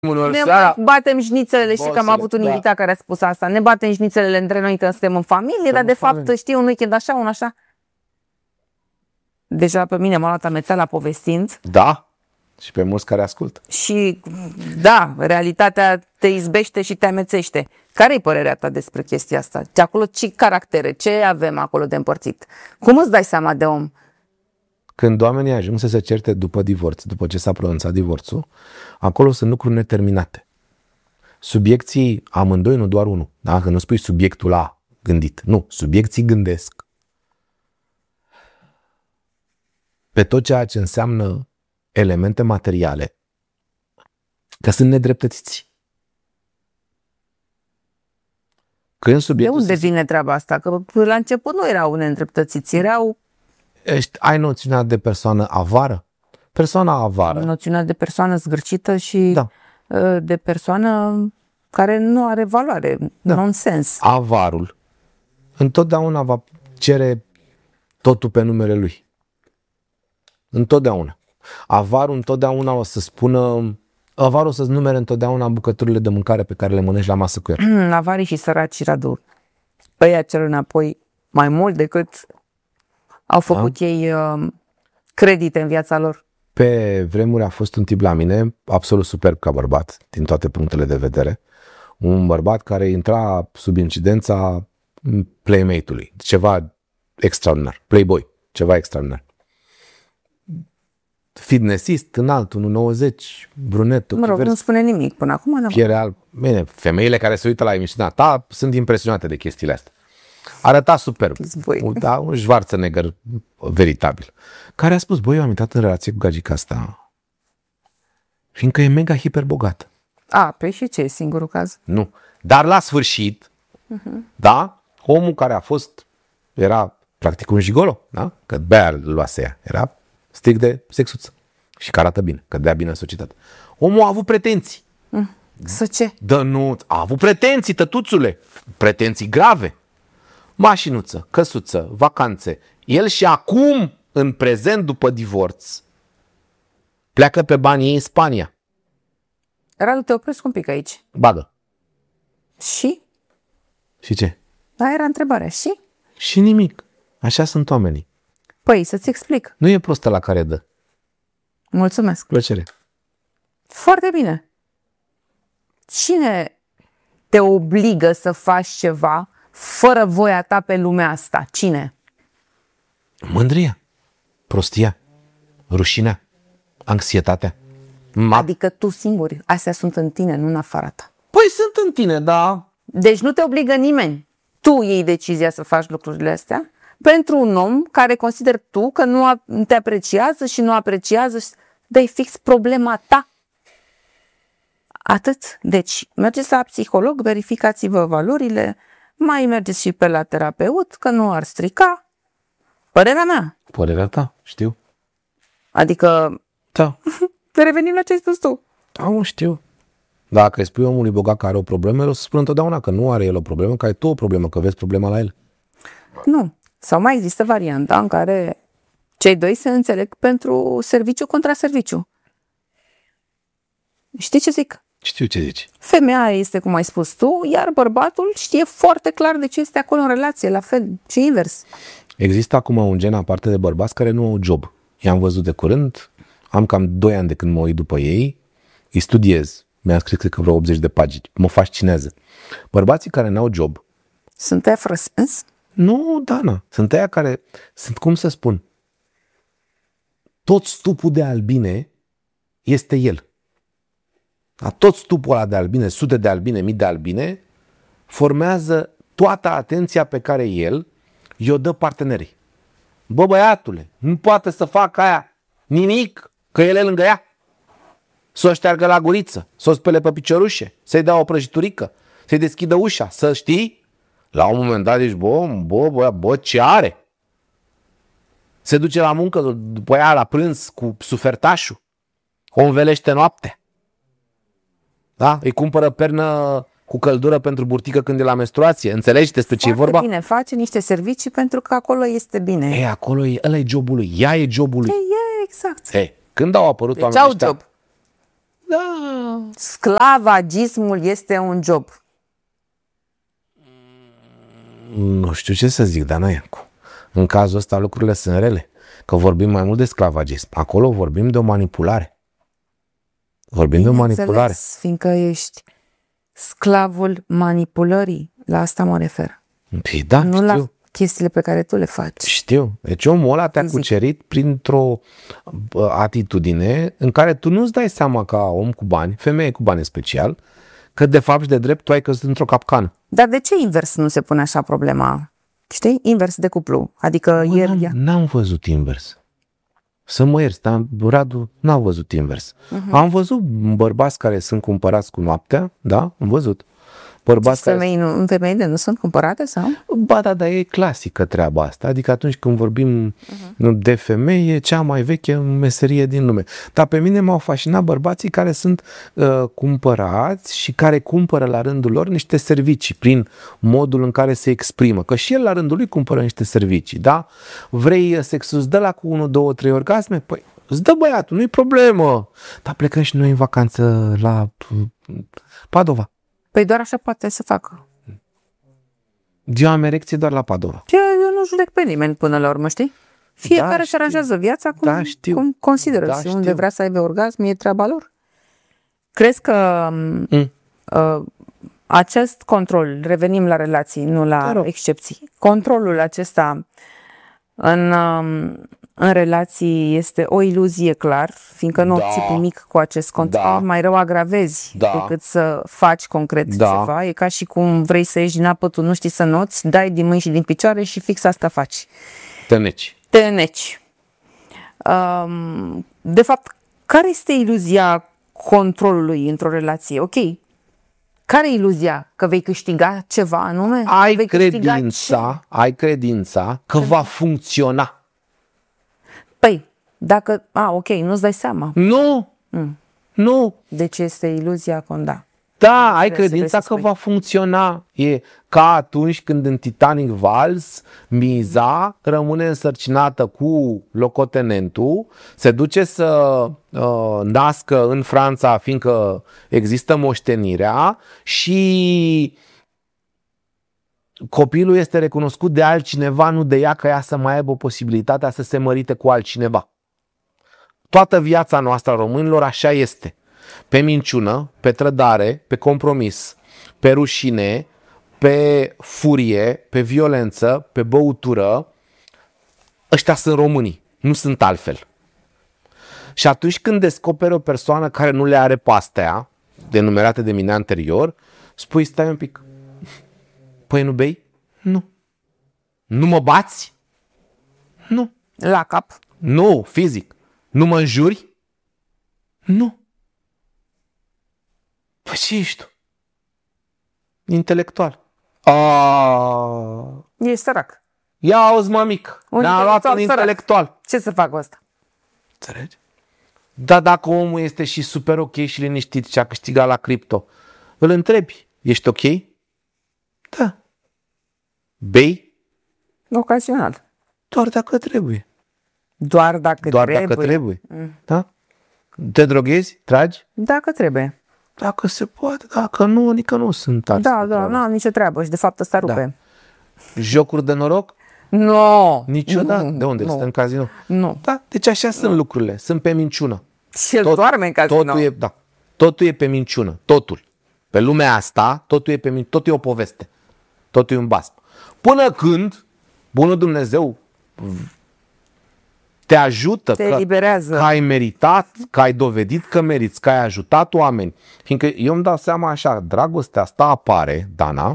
Ne batem șnițelele, știi că am avut un invitat care a spus asta, ne batem șnițelele între noi că suntem în familie, dar de fapt știi un weekend așa, un așa. Deja pe mine m-a luat amețeala povestind. Da, și pe mulți care ascultă. Și da, realitatea te izbește și te amețește. Care-i părerea ta despre chestia asta? De acolo ce caractere, ce avem acolo de împărțit? Cum îți dai seama de om? Când oamenii ajung să se certe după divorț, după ce s-a pronunțat divorțul, acolo sunt lucruri neterminate. Subiecții amândoi, nu doar unul. Dacă nu spui subiectul A gândit. Nu, subiecții gândesc. Pe tot ceea ce înseamnă elemente materiale, că sunt nedreptățiți. De unde vine treaba asta? Că la început nu erau nedreptățiți, erau... Ai noțiunea de persoană avară? Persoana avară. Noțiunea de persoană zgârcită și de persoană care nu are valoare, nonsens. Avarul întotdeauna va cere totul pe numele lui. Întotdeauna. Avarul întotdeauna o să spună... Avarul o să-ți numere întotdeauna bucăturile de mâncare pe care le mănânci la masă cu el. Avarii și săraci, Radu, pe ea cer înapoi mai mult decât au făcut ei credite în viața lor. Pe vremuri a fost un tip la mine, absolut superb ca bărbat, din toate punctele de vedere. Un bărbat care intra sub incidența playmate-ului. Ceva extraordinar. Playboy. Ceva extraordinar. Fitnessist, înalt, 1,90, brunet. Mă rog, nu spune nimic până acum. Piele alb. Bine, femeile care se uită la emisiunea ta sunt impresionate de chestiile astea. Arăta superb. Da, un Schwarzenegger veritabil. Care a spus, băi, eu am intrat în relație cu gagica asta fiindcă e mega hiperbogată. Păi și ce e singurul caz? Nu. Dar la sfârșit, da, omul care a fost, era practic un gigolo, da? Că de-aia îl luase ea. Era strict de sexuță. Și că arată bine, că dea bine în societate. Omul a avut pretenții. Să ce? A avut pretenții, tătuțule. Pretenții grave. Mașinuță, căsuță, vacanțe. El și acum, în prezent, după divorț, pleacă pe banii ei în Spania. Radu, te opresc un pic aici. Bagă. Și? Și ce? Da, era întrebarea. Și? Și nimic. Așa sunt oamenii. Păi, să-ți explic. Nu e prostă la care dă. Mulțumesc. Plăcere. Foarte bine. Cine te obligă să faci ceva fără voia ta pe lumea asta? Cine? Mândria, prostia, rușinea, anxietatea. Adică tu singur. Astea sunt în tine, nu în afara ta. Păi sunt în tine, da. Deci nu te obligă nimeni. Tu iei decizia să faci lucrurile astea pentru un om care consider tu că nu te apreciază și nu apreciază. Dă-i fix problema ta. Atât. Deci, mergeți la psiholog, verificați-vă valorile, mai mergeți și pe la terapeut, că nu ar strica. Părerea mea. Părerea ta, știu. Adică... Da. Revenim la ce ai spus tu. Da, mă, știu. Dacă îi spui omului bogat că are o problemă, el o să spună întotdeauna că nu are el o problemă, că ai tu o problemă, că vezi problema la el. Nu. Sau mai există varianta în care cei doi se înțeleg pentru serviciu contra serviciu. Știi ce zic? Știu ce zici. Femeia este cum ai spus tu, iar bărbatul știe foarte clar de ce este acolo în relație, la fel și invers. Există acum un gen aparte de bărbați care nu au job. I-am văzut de curând, am cam 2 ani de când mă uit după ei, îi studiez. Mi-am scris cred că vreo 80 de pagini. Mă fascinează. Bărbații care n-au job. Sunt aia fără sens? Nu, Dana. Sunt aia care sunt, cum să spun, tot stupul de albine este el. Dar tot stupul ăla de albine, sute de albine, mii de albine, formează toată atenția pe care el i-o dă partenerii. Bă, băiatule, nu poate să facă aia nimic, că el e lângă ea. Să o șteargă la guriță, să o spele pe piciorușe, să-i dea o prăjiturică, să-i deschidă ușa, să știi. La un moment dat zici, bă, ce are? Se duce la muncă, după aia la prânz cu sufertașul, o învelește noaptea. Da? Îi cumpără pernă cu căldură pentru burtică când e la menstruație. Înțelegi despre ce e vorba? Foarte bine, face niște servicii pentru că acolo este bine. E, acolo e, ăla e jobul lui, ea e jobul lui. E exact. Când au apărut deci oamenii au ăștia? job. Da. Sclavagismul este un job. Nu știu ce să zic, Dana Iancu. În cazul ăsta lucrurile sunt rele. Că vorbim mai mult de sclavagism. Acolo vorbim de o manipulare. Vorbim de o manipulare. Fiindcă ești sclavul manipulării. La asta mă refer. Păi da, Nu știu. la chestiile pe care tu le faci. Știu. Deci omul ăla te-a cucerit printr-o atitudine în care tu nu-ți dai seama ca om cu bani, femeie cu bani în special, că de fapt și de drept tu ai căzut într-o capcană. Dar de ce invers nu se pune așa problema? Știi? Invers de cuplu. Adică N-am văzut invers. Să mă ierți, dar Radu n-am văzut invers. Am văzut bărbați care sunt cumpărați cu noaptea, da? Am văzut. Bărbați femeile nu sunt cumpărate sau? Ba da, dar e clasică treaba asta. Adică atunci când vorbim de femeie, e cea mai veche meserie din lume. Dar pe mine m-au fascinat bărbații care sunt cumpărați și care cumpără la rândul lor niște servicii prin modul în care se exprimă. Că și el la rândul lui cumpără niște servicii, da? Vrei sexul, îți dă la cu 1, 2, 3 orgasme? Păi îți dă băiatul, nu-i problemă. Dar plecăm și noi în vacanță la Padova. Păi doar așa poate să facă. Eu am erecție doar la Padova. Eu nu judec pe nimeni până la urmă, știi? Fiecare își aranjează viața cum consideră. Și unde vrea să aibă orgasm, e treaba lor. Crezi că acest control, revenim la relații, nu la excepții, controlul acesta în relații este o iluzie, clar, fiindcă nu obții nimic cu acest control, mai rău agravezi decât să faci concret ceva. E ca și cum vrei să ieși din apă, tu nu știi să noți, dai din mâini și din picioare și fix asta faci. Te neci. De fapt, care este iluzia controlului într-o relație? Ok, care e iluzia? Că vei câștiga ceva anume? Ai credința că va funcționa. Păi, dacă... ok, nu-ți dai seama. Nu. Deci este iluzia conda. Da, ai credința că va funcționa. E ca atunci când în Titanic Vals miza rămâne însărcinată cu locotenentul, se duce să nască în Franța, fiindcă există moștenirea, și copilul este recunoscut de altcineva, nu de ea, că ea să mai aibă posibilitatea să se mărite cu altcineva. Toată viața noastră a românilor așa este. Pe minciună, pe trădare, pe compromis, pe rușine, pe furie, pe violență, pe băutură. Ăștia sunt românii, nu sunt altfel. Și atunci când descoperi o persoană care nu le are pe astea, denumerate de mine anterior, spui, stai un pic. Păi nu bei? Nu. Nu mă bați? Nu. La cap? Nu, fizic. Nu mă înjuri? Nu. Păi ce ești tu? Intelectual. Ești sărac. Ia auzi, mămic. Ne-a luat un intelectual. Ce să fac cu asta? Înțelegi? Dar dacă omul este și super ok și liniștit și a câștigat la cripto, îl întrebi, ești ok? Da. Bei? Ocazional. Doar dacă trebuie. Doar dacă trebuie. Da? Te droghezi? Tragi? Dacă trebuie. Dacă se poate, dacă nu, adică nu sunt alți. Da, n-am nicio treabă și de fapt ăsta rupe. Jocuri de noroc? Nu. Niciodată? De unde? Este în casino? Nu. Da, deci așa sunt lucrurile. Sunt pe minciună. Și el doarme în casino. Totul e pe minciună. Totul. Pe lumea asta, totul e o poveste. Totul e un basm. Până când bunul Dumnezeu te ajută, te eliberează, că ai meritat, că ai dovedit că meriți, că ai ajutat oameni. Fiindcă eu îmi dau seama așa, dragostea asta apare, Dana,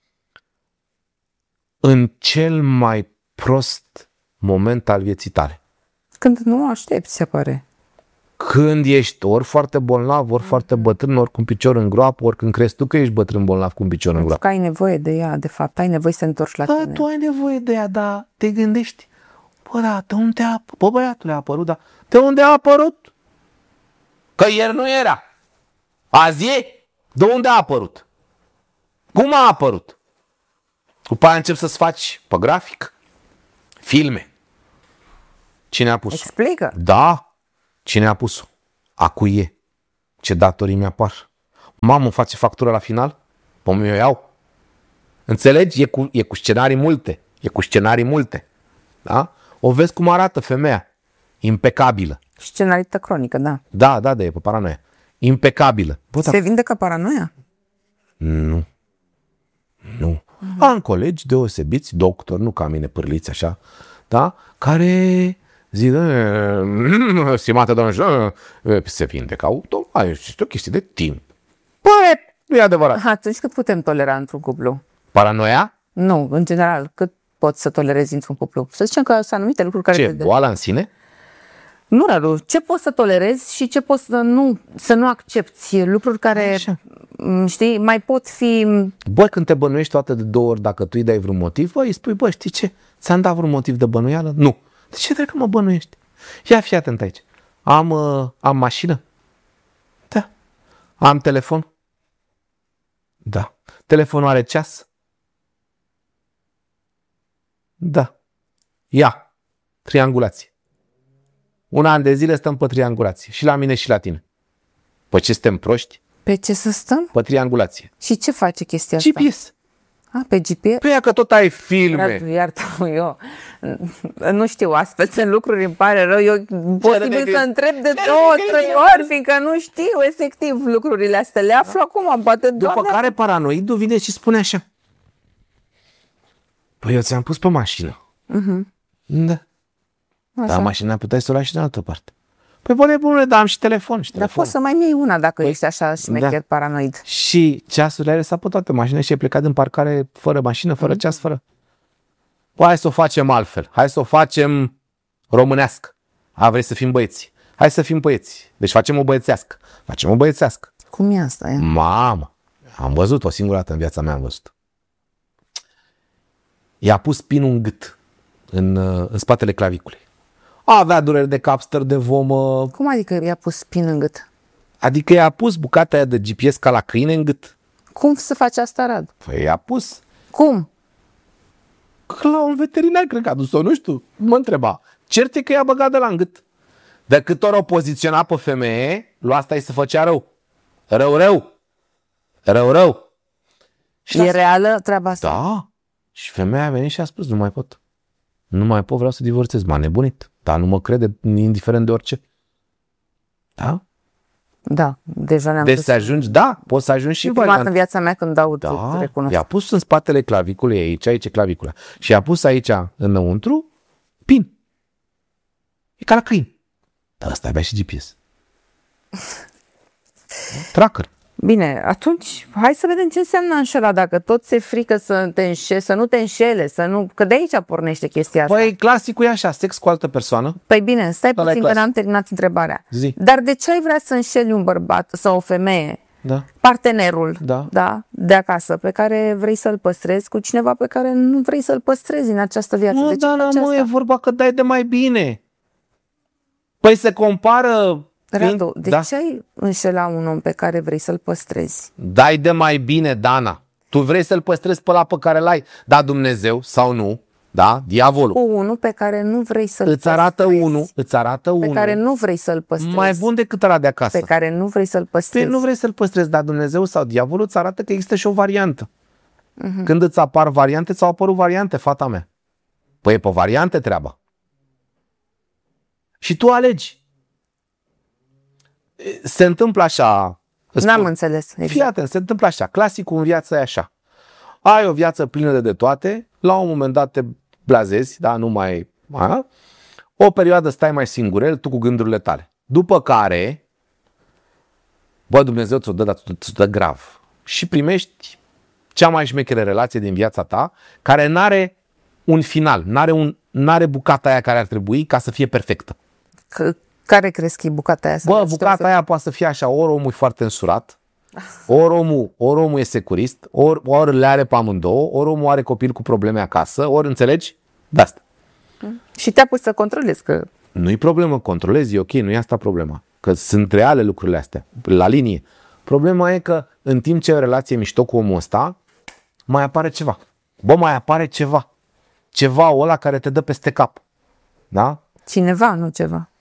în cel mai prost moment al vieții tale. Când nu aștepți, se pare. Când ești ori foarte bolnav, ori foarte bătrân, ori cu un picior în groapă, ori când crezi tu că ești bătrân bolnav cu un picior în groapă. Că ai nevoie de ea, de fapt, ai nevoie să te întorci la tine. Da, tu ai nevoie de ea, dar te gândești, de unde a apărut? Bă, băiatule, a apărut, dar de unde a apărut? Că ieri nu era. Azi e? De unde a apărut? Cum a apărut? După aia încep să-ți faci pe grafic filme. Cine a pus-o? Explică. Da. Cine a pus-o? A cui e? ce datorii mi-apar. Mamă, îmi face factură la final? Păi mi-o iau. Înțelegi? E cu scenarii multe. E cu scenarii multe. Da? O vezi cum arată femeia. Impecabilă. Scenarită cronică, da. Da, e pe paranoia. Impecabilă. Se vindecă paranoia? Nu. Am colegi deosebiți, doctori, nu ca mine pârliți așa, da? Care zic, stimată doamnă, se vindecă automat, este o chestie de timp. Păi, nu e adevărat. Atunci cât putem tolera într-un cuplu? Paranoia? Nu, în general, cât poți să tolerezi într-un cuplu? Să zicem că sunt anumite lucruri care... Ce, boala în sine? Nu, Radu, ce poți să tolerezi și ce poți să nu accepti? Lucruri care, știi, mai pot fi... Băi, când te bănuiești toate de 2 ori, dacă tu îi dai vreun motiv, băi, îi spui, băi, știi ce? Ți-am dat vreun motiv de bănuială? Nu. De ce trebuie că mă bănuiești? Ia fii atent aici. Am mașină? Da. Am telefon? Da. Telefonul are ceas? Da. Ia. Triangulație. 1 an de zile stăm pe triangulație. Și la mine și la tine. Păi ce suntem proști? Pe ce să stăm? Pe triangulație. Și ce face chestia asta? GPS. Pe GPS? Păi că tot ai filme. Iartă-mă, eu nu știu, astfel sunt lucruri, îmi pare rău. Eu posibil să întreb de 2-3 ori, fiindcă nu știu efectiv lucrurile astea. Le aflu acum, poate După care paranoidul vine și spune așa. Păi eu ți-am pus pe mașină. Da. Așa. Dar mașina puteai să o lași și în altă parte. Păi bune, dar am și telefon. Dar poți să mai iei una dacă ești așa șmecher paranoid. Și ceasurile are pe toate mașinile și e plecat din parcare fără mașină, fără ceas, fără... Păi hai să o facem altfel. Hai să o facem românească. Vrei să fim băieți. Hai să fim băieți. Deci facem o băiețească. Facem o băiețească. Cum e asta? Mamă, am văzut o singură dată în viața mea, am văzut. I-a pus pinul în gât, în spatele claviculei. Avea dureri de cap, stări de vomă. Cum adică i-a pus pin în gât? Adică i-a pus bucata aia de GPS ca la câine în gât. Cum să faci asta, Radu? Păi i-a pus. Cum? Că la un veterinar, cred că a dus-o, nu știu, mă întreba. Cert e că i-a băgat de la în gât. De câte ori o poziționa pe femeie, lui asta îi se făcea rău. Rău. Și e reală treaba asta? Da. Și femeia a venit și a spus, nu mai pot. Nu mai pot, vreau să divorțez. M-a nebunit. Dar nu mă crede, indiferent de orice. Da? Da, deja ne-am deci să ajungi, poți să ajungi și prima dată în viața mea când aud, recunosc. I-a pus în spatele claviculei aici e clavicula. Și i-a pus aici înăuntru pin. E ca la câini. Dar ăsta avea și GPS. Tracker. Bine, atunci hai să vedem ce înseamnă înșela. Dacă tot se frică să nu te înșele, că de aici pornește chestia asta. Păi clasicul e așa, sex cu altă persoană. Păi bine, stai puțin că n-am terminat întrebarea. Zi. Dar de ce ai vrea să înșeli un bărbat sau o femeie? Da. Partenerul de acasă pe care vrei să-l păstrezi cu cineva pe care nu vrei să-l păstrezi în această viață. Nu, mă, e vorba că dai de mai bine. Păi se compară... Radu, de ce ai înșela un om pe care vrei să-l păstrezi? Dai de mai bine, Dana. Tu vrei să-l păstrezi pe ăla pe care l-ai. Da, Dumnezeu sau nu. Da, diavolul. Cu unul pe care nu vrei să-l păstrezi. Îți arată unul. Pe care nu vrei să-l păstrezi. Mai bun decât ăla de acasă. Pe care nu vrei să-l păstrezi. Păi nu vrei să-l păstrezi, dar Dumnezeu sau diavolul îți arată că există și o variantă. Când îți apar variante, ți-au apărut variante, fata mea. Păi e pe variante treaba. Și tu alegi. Se întâmplă așa. N-am înțeles. Exact. Fii atent, se întâmplă așa. Clasicul în viață e așa. Ai o viață plină de toate, la un moment dat te blazezi, da, nu mai... O perioadă stai mai singurel, tu cu gândurile tale. După care, Dumnezeu ți-o dă, dar ți-o dă grav. Și primești cea mai șmecheră relație din viața ta, care n-are un final, n-are bucata aia care ar trebui ca să fie perfectă. Care crezi că e bucata aia? Bucata aia poate să fie așa, ori omul e foarte însurat, ori omul e securist, ori le are pe amândouă, ori omul are copil cu probleme acasă, ori înțelegi? De asta. Și te-a pus să controlezi că... Nu-i problemă, controlezi, e ok, nu e asta problema. Că sunt reale lucrurile astea, la linie. Problema e că în timp ce ai o relație mișto cu omul ăsta, mai apare ceva. Mai apare ceva. Ceva ăla care te dă peste cap. Da? Cineva, nu ceva.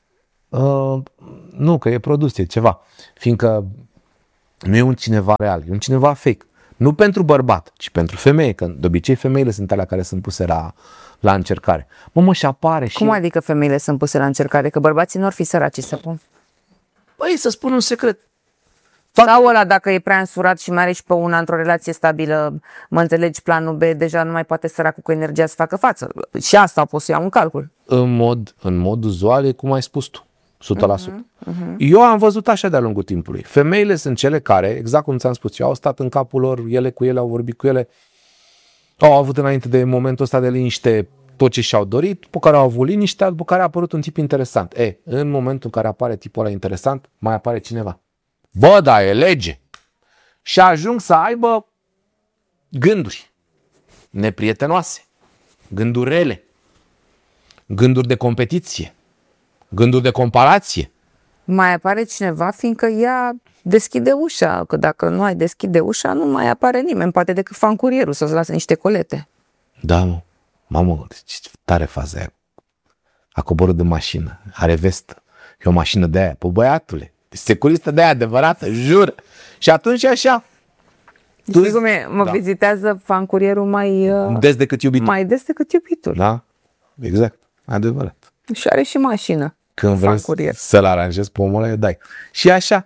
Nu, că e produs, e ceva. Fiindcă nu e un cineva real, e un cineva fake. Nu pentru bărbat, ci pentru femeie, că de obicei femeile sunt alea care sunt puse la încercare. Și apare și... Cum adică femeile sunt puse la încercare? Că bărbații nu ar fi săraci, să pun. Păi, să spun un secret. Sau ăla, dacă e prea însurat și mai are și pe una într-o relație stabilă, mă înțelegi, planul B, deja nu mai poate săracul cu energia să facă față. Și asta o pot să iau în calcul. În mod uzual e cum ai spus tu, 100%. Eu am văzut așa de-a lungul timpului. Femeile sunt cele care, exact cum ți-am spus eu, au stat în capul lor, ele cu ele, au vorbit cu ele, au avut înainte de momentul ăsta de liniște tot ce și-au dorit, după care au avut liniște, după care a apărut un tip interesant. În momentul în care apare tipul ăla interesant, mai apare cineva. Bă, da, e lege. Și ajung să aibă gânduri neprietenoase, gânduri rele, gânduri de competiție, gânduri de comparație. Mai apare cineva, fiindcă ea deschide ușa, că dacă nu ai deschide ușa, nu mai apare nimeni, poate decât fan curierul să-ți lasă niște colete. Da, mă. Mamă, ce tare faza aia. A coborât de mașină, are vestă, e o mașină de aia, pă băiatule, securistă de aia adevărată, jur. Și atunci așa. Știi cum e? Mă vizitează fan curierul mai des decât iubitul. Mai des decât iubitul. Da, exact, adevărat. Și are și mașină. Când vrei să-l aranjezi pe omul ăla, dai. Și așa,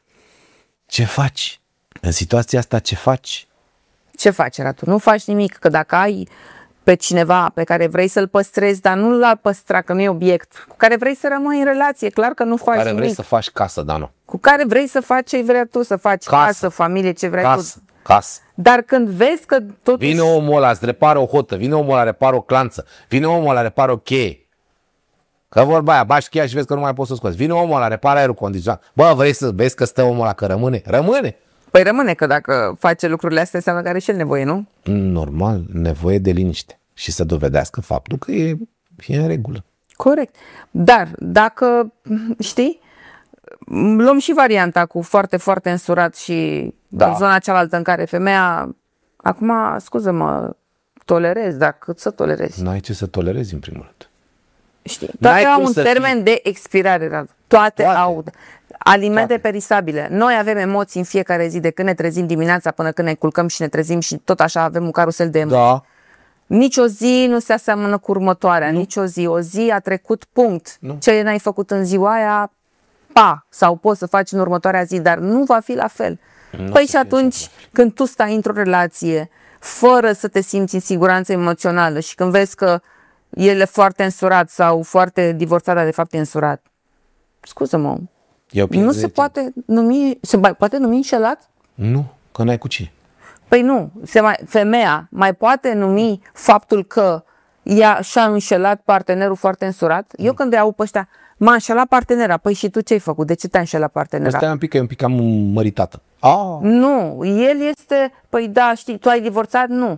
ce faci? În situația asta ce faci? Ce faci, Ratu? Nu faci nimic, că dacă ai pe cineva pe care vrei să-l păstrezi, dar nu l-a păstra, că nu e obiect, cu care vrei să rămâi în relație, clar că nu faci nimic. Cu care vrei să faci casă, Dano. Cu care vrei să faci ce vrei tu să faci, casă, familie, ce vrei tu. Casă. Dar când vezi că totuși... Vine omul ăla, îți repară o hotă, vine omul ăla, repară o clanță, vine omul ăla, repară o cheie. Că vorba aia, bași cheia și vezi că nu mai poți să scoți. Vine omul ăla, repară aerul condiționat. Bă, vrei să vezi că stă omul ăla, că rămâne? Rămâne! Păi rămâne, că dacă face lucrurile astea înseamnă că are și el nevoie, nu? Normal, nevoie de liniște. Și să dovedească faptul că e în regulă. Corect. Dar dacă, știi, luăm și varianta cu foarte, foarte însurat și în zona cealaltă în care femeia, acum, scuză-mă, tolerezi, dar cât să tolerezi? N-ai ce să tolerezi în primul rând. Știi, toate au un termen de expirare, toate au alimente perisabile. Noi avem emoții în fiecare zi, de când ne trezim dimineața până când ne culcăm și ne trezim și tot așa avem un carusel de emoții. Da. Nici o zi nu se aseamănă cu următoarea, nici o zi. O zi a trecut, punct. Ce n-ai făcut în ziua aia, sau poți să faci în următoarea zi, dar nu va fi la fel. Păi și atunci când tu stai într-o relație fără să te simți în siguranță emoțională și când vezi că el e foarte însurat sau foarte divorțat, dar de fapt e însurat, scuză-mă, nu se poate numi, poate numi înșelat? Nu, că n-ai cu cine. Păi nu, femeia mai poate numi faptul că ea și-a înșelat partenerul foarte însurat? Eu când îi aud pe ăștia, m-a înșelat partenera, păi și tu ce ai făcut? De ce te-a înșelat partenera? Asta e un pic cam măritată. Nu, el este, păi da, știi, tu ai divorțat? Nu.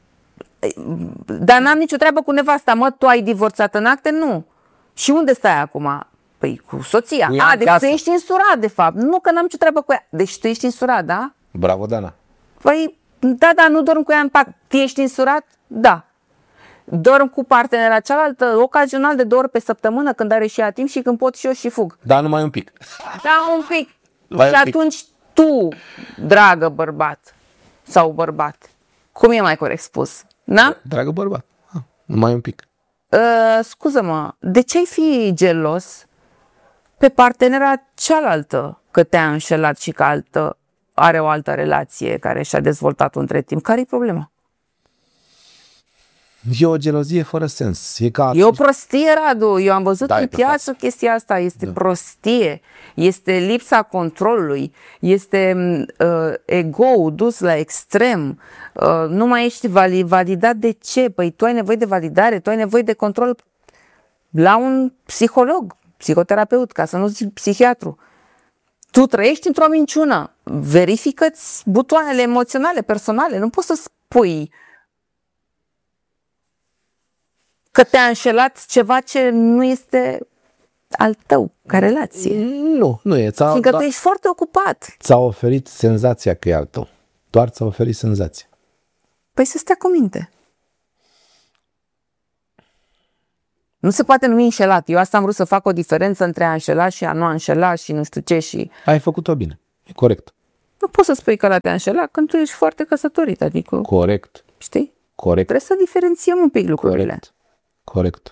Dar n-am nicio treabă cu nevasta, mă, tu ai divorțat în acte? Nu. Și unde stai acum? Păi cu soția. Deci tu ești însurat, de fapt. Nu, că n-am nicio treabă cu ea. Deci tu ești însurat, da? Bravo, Dana. Păi, da, nu dorm cu ea în pat. Tu ești însurat? Da. Dorm cu partenera cealaltă, ocazional de 2 ori pe săptămână, când are și ea timp și când pot și eu și fug. Da, numai un pic. Da, un pic. Și atunci tu, dragă bărbat sau bărbat, cum e mai corect spus? Da? Dragă bărbat, numai un pic. Scuză-mă, de ce ai fi gelos pe partenera cealaltă că te-a înșelat și că are o altă relație care și-a dezvoltat-o între timp? Care-i problema? E o gelozie fără sens. E o prostie, Radu. Eu am văzut în piață chestia asta. Este prostie. Este lipsa controlului. Este ego-ul dus la extrem. Nu mai ești validat. De ce? Păi tu ai nevoie de validare, tu ai nevoie de control la un psiholog, psihoterapeut, ca să nu zic psihiatru. Tu trăiești într-o minciună. Verifică-ți butoanele emoționale, personale. Nu poți să spui că te-a înșelat ceva ce nu este al tău, ca relație. Nu e. Fiindcă tu ești foarte ocupat. Ți-a oferit senzația că e al tău. Doar ți-a oferit senzația. Păi să stea cu minte. Nu se poate numi înșelat. Eu asta am vrut să fac o diferență între a înșela și a nu a înșela și nu știu ce și... Ai făcut-o bine. E corect. Nu poți să spui că la te-a înșelat când tu ești foarte căsătorit, adică... Corect. Știi? Corect. Trebuie să diferențiem un pic lucrurile. Corect.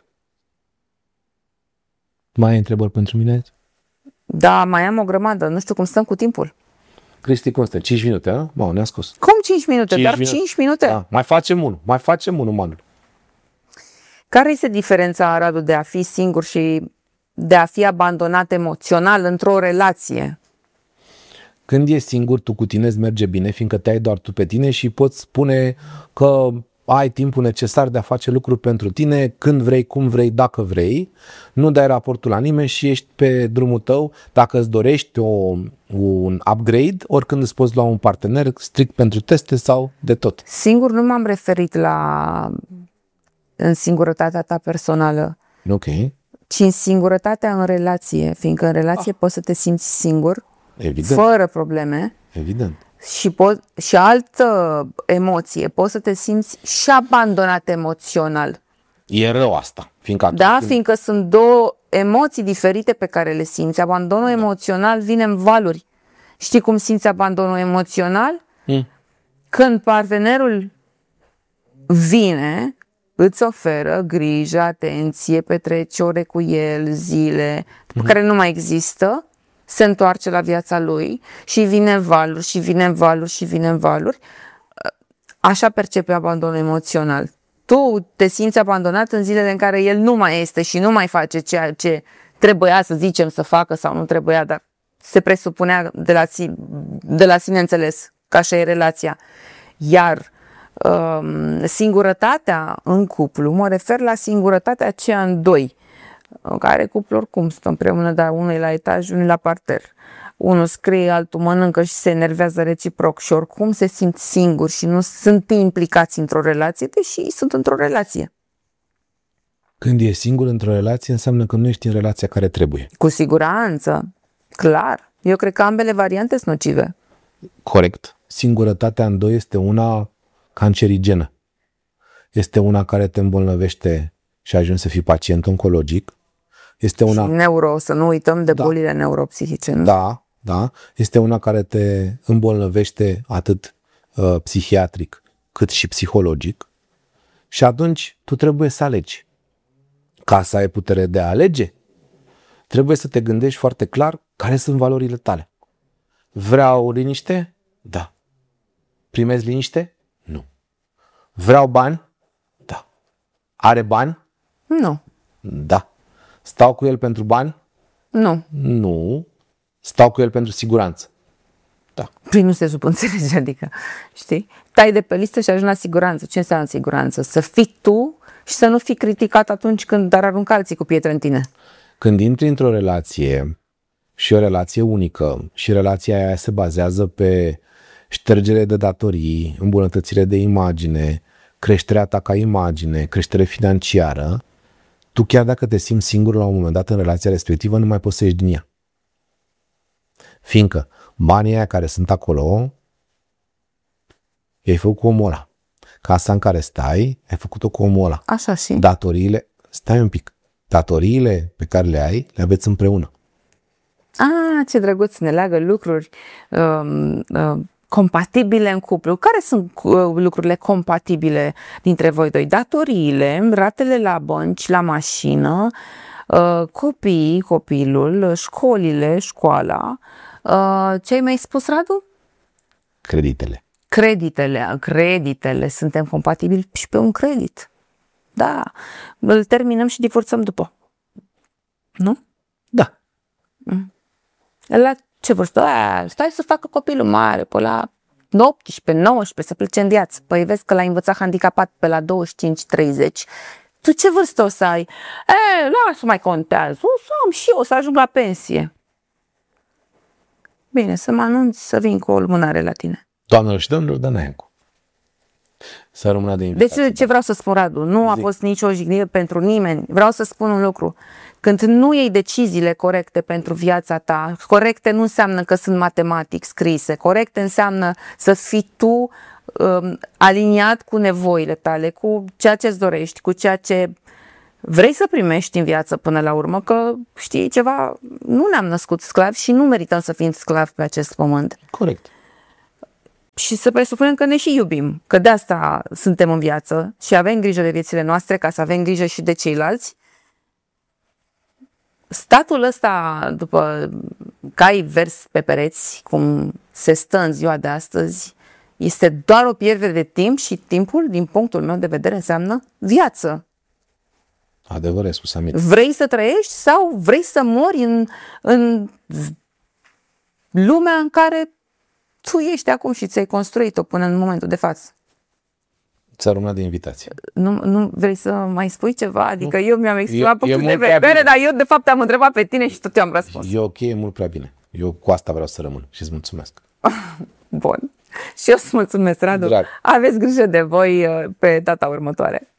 Mai ai întrebări pentru mine? Da, mai am o grămadă. Nu știu cum stăm cu timpul. Cristi, cum stă? 5 minute, a? Mă, ne-a scos. Cum 5 minute? Doar 5 minute? Da. Mai facem unul, Manu. Care este diferența, Radu, de a fi singur și de a fi abandonat emoțional într-o relație? Când ești singur, tu cu tine îți merge bine, fiindcă te ai doar tu pe tine și poți spune că ai timpul necesar de a face lucruri pentru tine, când vrei, cum vrei, dacă vrei, nu dai raportul la nimeni și ești pe drumul tău. Dacă îți dorești un upgrade, oricând îți poți lua un partener strict pentru teste sau de tot. Singur nu m-am referit în singurătatea ta personală, Ok. ci în singurătatea în relație, fiindcă în relație poți să te simți singur, Evident. fără probleme. Evident. Și altă emoție, poți să te simți și abandonat emoțional. E rău asta. Fiindcă sunt două emoții diferite pe care le simți. Abandonul emoțional vine în valuri. Știi cum simți abandonul emoțional? Când partenerul vine, îți oferă grijă, atenție, petreci ore cu el, zile, care nu mai există, se întoarce la viața lui și vine în valuri, și vine în valuri, și vine în valuri. Așa percepe abandonul emoțional. Tu te simți abandonat în zilele în care el nu mai este și nu mai face ceea ce trebuia, să zicem, să facă sau nu trebuia, dar se presupunea de la sine înțeles că așa e relația. Iar singurătatea în cuplu, mă refer la singurătatea aceea în doi, în care cuplul oricum stă împreună, dar unul e la etaj, unul e la parter. Unul scrie, altul mănâncă și se enervează reciproc și oricum se simt singuri și nu sunt implicați într-o relație, deși sunt într-o relație. Când ești singur într-o relație, înseamnă că nu ești în relația care trebuie. Cu siguranță, clar. Eu cred că ambele variante sunt nocive. Corect. Singurătatea în doi este una cancerigenă. Este una care te îmbolnăvește și ajungi să fii pacient oncologic. Este una... să nu uităm de bolile neuropsihice, nu? Da. Este una care te îmbolnăvește atât psihiatric cât și psihologic. Și atunci tu trebuie să alegi. Ca să ai putere de a alege, trebuie să te gândești foarte clar care sunt valorile tale. Vreau liniște? Da. Primez liniște? Nu. Vreau bani? Da. Are bani? Nu. Da. Stau cu el pentru bani? Nu. Nu. Stau cu el pentru siguranță? Da. Păi nu se subînțelege, adică, știi? Tai de pe listă și ajungi la siguranță. Ce înseamnă siguranță? Să fii tu și să nu fii criticat atunci când ar arunca alții cu pietre în tine. Când intri într-o relație și o relație unică și relația aia se bazează pe ștergere de datorii, îmbunătățire de imagine, creșterea ta ca imagine, creștere financiară, tu chiar dacă te simți singur la un moment dat în relația respectivă, nu mai poți să ieși din ea. Fiindcă banii aia care sunt acolo, i-ai făcut cu omul ăla. Casa în care stai, ai făcut-o cu omul ăla. Așa și? Datoriile, stai un pic, datoriile pe care le ai, le aveți împreună. Ce drăguț, ne leagă lucruri compatibile în cuplu. Care sunt lucrurile compatibile dintre voi doi? Datoriile, ratele la bănci, la mașină, copiii, copilul, școlile, școala. Ce ai mai spus, Radu? Creditele. Suntem compatibili și pe un credit. Da. Îl terminăm și divorțăm după. Nu? Da. La ce vârstă? Stai să facă copilul mare, pe la 18, 19, să plece în viață. Păi vezi că l-ai învățat handicapat pe la 25-30. Tu ce vârstă o să ai? Lasă, mai contează. O să am și eu, o să ajung la pensie. Bine, să mă anunți să vin cu o lumânare la tine. Doamnelor și domnilor, Dana Iancu. Să rămână de invitație. Deci ce vreau să spun, Radu? Nu a fost nicio jignire pentru nimeni. Vreau să spun un lucru. Când nu iei deciziile corecte pentru viața ta, corecte nu înseamnă că sunt matematic scrise, corecte înseamnă să fii tu aliniat cu nevoile tale, cu ceea ce îți dorești, cu ceea ce Vrei să primești în viață până la urmă, că știi ceva, nu ne-am născut sclavi și nu merităm să fim sclavi pe acest pământ. Corect. Și să presupunem că ne și iubim, că de asta suntem în viață și avem grijă de viețile noastre ca să avem grijă și de ceilalți. Statul ăsta, după cai vers pe pereți, cum se stă în ziua de astăzi, este doar o pierdere de timp și timpul, din punctul meu de vedere, înseamnă viață. Adevărat spus, Amir. Vrei să trăiești sau vrei să mori în lumea în care tu ești acum și ți-ai construit-o până în momentul de față? Ți-a rămânat de invitație. Nu vrei să mai spui ceva? Adică eu mi-am exprimat punctul de vedere, dar eu de fapt am întrebat pe tine și tot eu am răspuns. E ok, e mult prea bine. Eu cu asta vreau să rămân și îți mulțumesc. Bun. Și eu îți mulțumesc, Radu. Drag. Aveți grijă de voi pe data următoare.